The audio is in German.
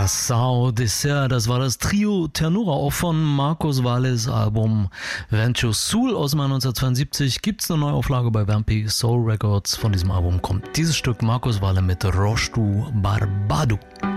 Sao Dessert, das war das Trio Ternura, auch von Marcos Valles Album Venture Soul aus dem Jahr 1972. Gibt es eine Neuauflage bei Vampi Soul Records. Von diesem Album kommt dieses Stück Marcos Valle mit Rostu Barbado.